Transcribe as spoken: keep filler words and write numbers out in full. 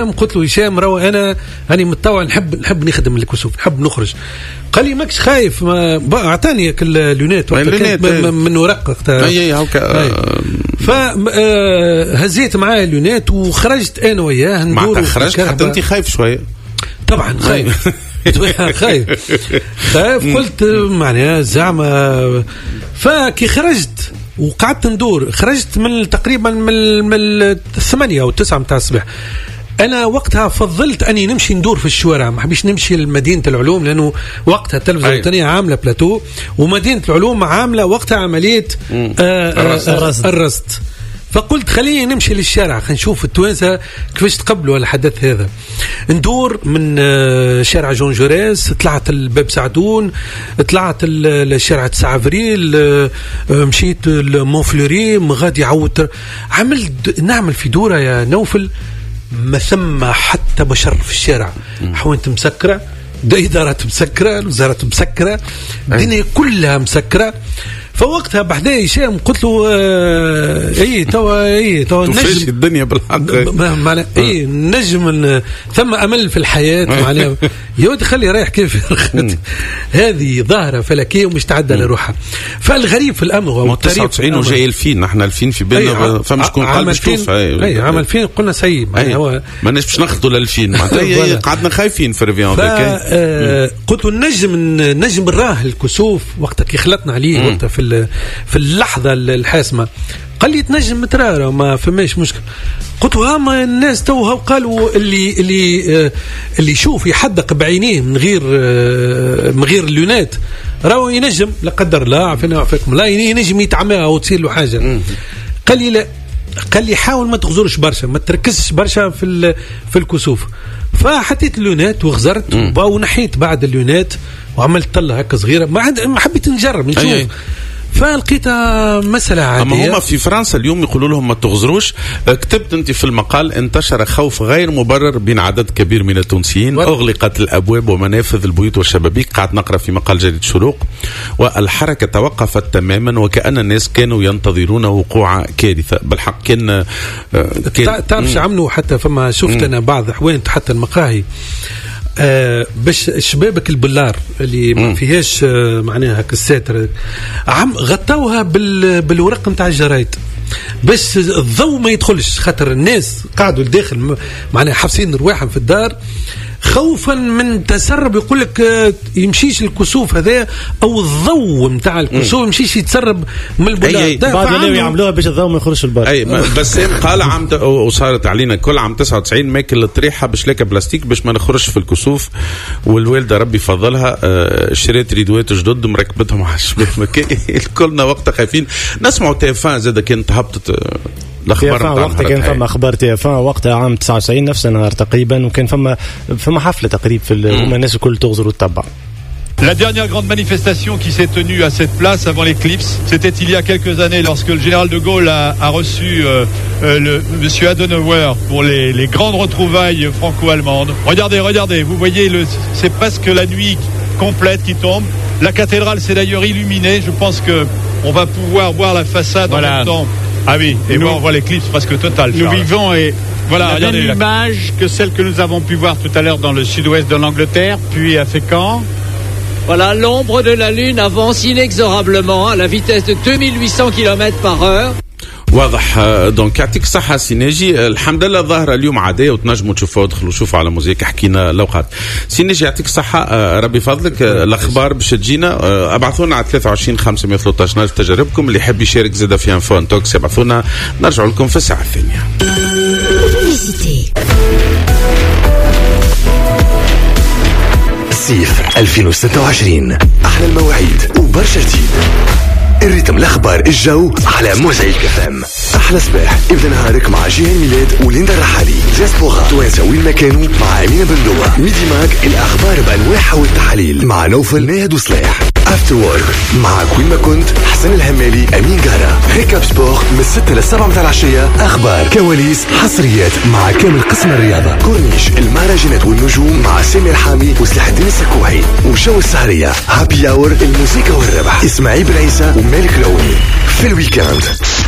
قلت له هشام راهو انا هاني متطوع نحب نحب نخدم الكسوف نحب نخرج. قال لي ماكش خايف ما اعطاني اللونات من ورق وقتها اي هكا فهزيت معاه اللونات وخرجت انا وياه ندور. خرجت حتى انت خايف شويه طبعا خايف خايف خايف قلت معناها زعما. فكي خرجت وقعدت ندور خرجت من تقريبا من من الثمانية أو التسعة متاع الصباح. أنا وقتها فضلت أني نمشي ندور في الشوارع ما حبيش نمشي لمدينة العلوم لأنه وقتها التلفزيون الوطنية عاملة بلاتو ومدينة العلوم عاملة وقتها عملية الرصد. فقلت خليني نمشي للشارع خلينا نشوف التوانسة كيفاش تقبلوا الحدث هذا. ندور من شارع جون جوريس طلعت الباب سعدون طلعت الشارع تسعة افريل مشيت المونفلوري غادي عاود عملت نعمل في دورة يا نوفل ما ثم حتى بشر في الشارع حوانت مسكرة إدارات مسكرة الوزارات مسكرة الدنيا كلها مسكرة. فوقتها بحداي هشام قلت له آه اي توا اي توا نجم الدنيا بالحق معناها اي نجم ثم امل في الحياه معناها يا ودي خلي رايح كيف هذه ظاهره فلكيه ومش تعدى لروحها. فالغريب في الامر هو تسعة وتسعين وجاي الفين نحن الفين في بالنا فمش كون قلب شوف اي عام الفين قلنا سيء هو ما نجمش ناخذوا للفين معناتها قعدنا خايفين في الريفيون هذاك. قلت النجم نجم راه الكسوف وقتها كي خلطنا عليه وقتها في في اللحظة الحاسمة. قال لي تنجم مترارة ما فماش مشكلة. قلت له هما الناس توها وقالوا اللي اللي اللي يشوف يحدق بعينيه من غير من غير اللونات راهو ينجم لا قدر الله عفنا وعفاكم لا ينجم يتعمى او تصير له حاجة. قال لي لا قال لي حاول ما تغزرش برشا ما تركزش برشا في في الكسوف. فحطيت اللونات وغزرت ونحيت بعد اللونات وعملت طلة هكا صغيرة ما حبيت نجرب نشوف. فلقيتها مسألة عادية. أما هما في فرنسا اليوم يقولوا لهم ما تغزروش. كتبت أنت في المقال انتشر خوف غير مبرر بين عدد كبير من التونسيين أغلقت الأبواب ومنافذ البيوت والشبابيك. قاعد نقرأ في مقال جريدة شروق والحركة توقفت تماما وكأن الناس كانوا ينتظرون وقوع كارثة. بالحق كان, كان تعرفش عملوا حتى فما شفت أنا بعض أحوال حتى المقاهي آه باش شبابك البلار اللي ما فيهاش آه معناها كالساتر عم غطوها بال بالورق نتاع الجرايد بس الضوء ما يدخلش خاطر الناس قاعدوا لداخل معناها حابسين رواحهم في الدار خوفا من تسرب. يقول لك يمشيش الكسوف هذا او الضوء نتاع الكسوف يمشيش يتسرب من البلاد بعد اللي يعملوها باش الضوء ما يخرجش البر. اي بس قال عام وصارت علينا كل عام تسعة وتسعين ماكل الطريحه بشلاكه بلاستيك باش ما نخرجش في الكسوف. والوالده ربي فضلها شريت ريدوات جدد مركبتهم على الشباب كلنا وقتها خايفين نسمعوا تيفان زاد كانت هبطت الاخبار وقتها كان فما اخبار تيفان وقتها عام تسعة وتسعين نفس النهار تقريبا وكان فما فما حفله تقريبا في هما الناس الكل تغزر وتتبع. La dernière grande manifestation qui s'est tenue à cette place avant l'éclipse, c'était il y a quelques années lorsque le général de Gaulle a, a reçu euh, euh, le monsieur Adenauer pour les, les grandes retrouvailles franco-allemandes. Regardez, regardez, vous voyez, le, c'est presque la nuit complète qui tombe. La cathédrale s'est d'ailleurs illuminée. Je pense que on va pouvoir voir la façade voilà. en même temps. Ah oui, et nous, moi on voit l'éclipse presque totale. Nous Charles. vivons et voilà, la regardez, même image que celle que nous avons pu voir tout à l'heure dans le sud-ouest de l'Angleterre, puis à Fécamp. Voilà, l'ombre de la Lune avance inexorablement à la vitesse de deux mille huit cents kilomètres par heure. واضح. دونك يعطيك الصحة سيناجي. الحمد لله ظاهرة اليوم عادية وتنجموا تشوفوا ادخلوا شوفوا على موزيك حكينا لوقات. سيناجي يعطيك الصحة ربي فضلك. الأخبار باش تجينا ابعثونا على ثلاثة وعشرين خمسمية وثلاثة عشر نعرف تجاربكم. اللي يحب يشارك زاده في انفون توكس ابعثونا نرجع لكم في الساعة الثانية. الصيف ألفين وستة وعشرين أحلى المواعيد وبرشا جديد. الريتم الأخبار الجو على موزعيك كفام. أحلى صباح ابدأ نهارك مع جيهان ميلاد وليندا الرحالي. جاسبوغا توانسة وين ما كانوا مع أمينة بندوة. ميدي ماك الأخبار بأنواعها والتحاليل مع نوفل ناهد وصلاح. افتر وورك مع كل ما كنت حسن الهمالي أمين قارة. ريكاب سبور من ستة للسبعة متاع العشية. أخبار كواليس حصريات مع كامل قسم الرياضة. كورنيش المهرجانات والنجوم مع سامي الحامي وسلاح الدين السكوحي. وجو السهرية هابي اور الموسيقى والربح إسماعيل بن عيسى ومالك العوني. في الويكاند